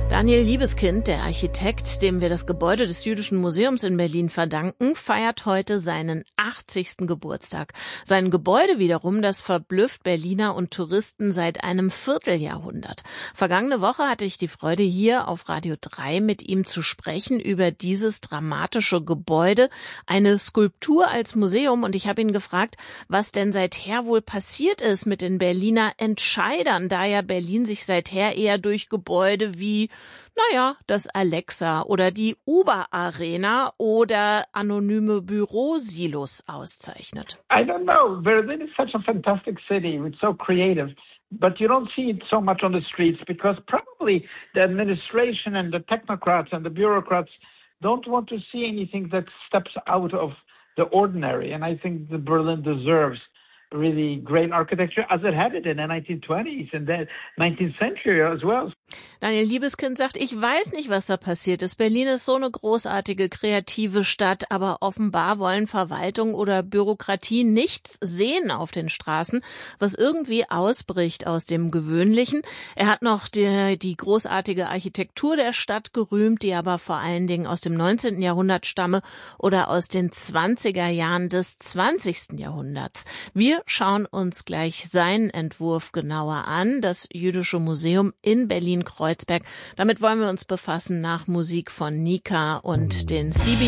Daniel Liebeskind, der Architekt, dem wir das Gebäude des Jüdischen Museums in Berlin verdanken, feiert heute seinen 80. Geburtstag. Sein Gebäude wiederum, das verblüfft Berliner und Touristen seit einem Vierteljahrhundert. Vergangene Woche hatte ich die Freude, hier auf Radio 3 mit ihm zu sprechen über dieses dramatische Gebäude, eine Skulptur als Museum. Und ich habe ihn gefragt, was denn seither wohl passiert ist mit den Berliner Entscheidern, da ja Berlin sich seither eher durch Gebäude wie das Alexa oder die Uber-Arena oder anonyme Bürosilos auszeichnet. I don't know. Berlin is such a fantastic city. It's so creative. But you don't see it so much on the streets because probably the administration and the technocrats and the bureaucrats don't want to see anything that steps out of the ordinary. And I think that Berlin deserves really great architecture as it had it in the 1920s and the 19th century as well. Daniel Liebeskind sagt, ich weiß nicht, was da passiert ist. Berlin ist so eine großartige, kreative Stadt, aber offenbar wollen Verwaltung oder Bürokratie nichts sehen auf den Straßen, was irgendwie ausbricht aus dem Gewöhnlichen. Er hat noch die großartige Architektur der Stadt gerühmt, die aber vor allen Dingen aus dem 19. Jahrhundert stamme oder aus den 20er Jahren des 20. Jahrhunderts. Wir schauen uns gleich seinen Entwurf genauer an, das Jüdische Museum in Berlin-Kreuzberg. Damit wollen wir uns befassen nach Musik von Nika und den CB